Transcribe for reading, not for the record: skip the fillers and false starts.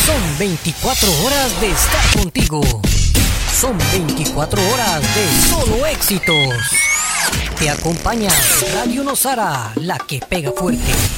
Son 24 horas de estar contigo. Son 24 horas de solo éxitos. Te acompaña Radio Nosara, la que pega fuerte.